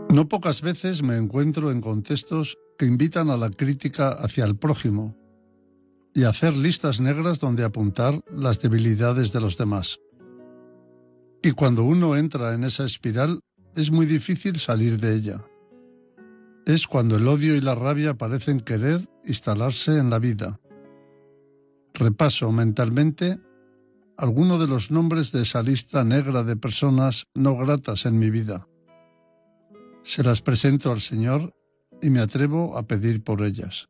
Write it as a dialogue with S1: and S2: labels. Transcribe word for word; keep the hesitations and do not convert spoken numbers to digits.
S1: No pocas veces me encuentro en contextos que invitan a la crítica hacia el prójimo y a hacer listas negras donde apuntar las debilidades de los demás. Y cuando uno entra en esa espiral, es muy difícil salir de ella. Es cuando el odio y la rabia parecen querer instalarse en la vida. Repaso mentalmente algunos de los nombres de esa lista negra de personas no gratas en mi vida. Se las presento al Señor y me atrevo a pedir por ellas.